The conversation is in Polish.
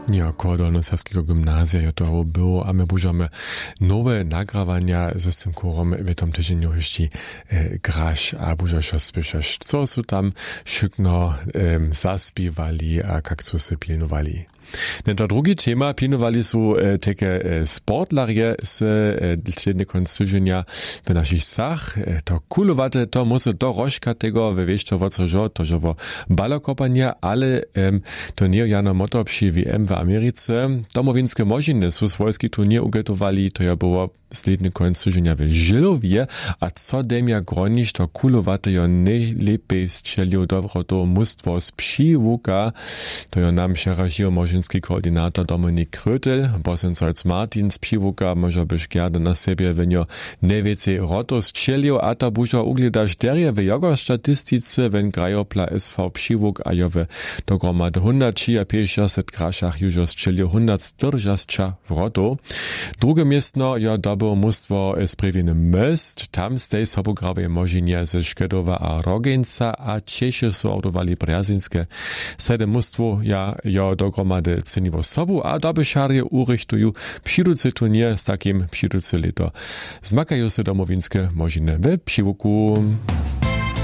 Ja, koło Dolnosaskiego gimnazja je toho było, a my budeme nowe nagrawania ze tym korom w tym tygodniu jeszcze grasz, a budeš spieszać. Co są tam szykno zaspiewali, a jak co się pilnowali. To drugi tema, pilnowali są takie sportlarie z średnie koniec tygodnia w naszych sach. To kulowate, to musi do rożka tego, wiesz to o co żo, to że o balokopanie, ale to nie jano moto przy WM w Ameryce. Domowinskie możiny są swojski turnier ugotowali, to ja było średnie koniec tygodnia w Żylowie, a co demia gronisz, to kulowate jo najlepiej strzelił dobro to mustwo z Přiwuka, to jo nam się raził możinski koordynator Dominik Krötel, Bosensolc Martin z Přiwuka, może byś gerne na siebie wenio najwięcej roto strzelił, a to bużo ugledasz derie w jego statystyce, wenn grajopla SV Přiwuk, a jo w dogromad 150 kraszach już strzelił 140 w roto. Drugie miejsce, jo dobyło mustwo z Prewinem Most, tam stej sobograwe możinie ze Szkedowa a Rogenca, a Češi są autowali Brjazinskie. Sede mustwo jo dogromady ceniło sobu, a dobyszarje urychtują przyducy turnier z takim przyducy leto. Zmakają się domowinskie możiny w Přiwuku.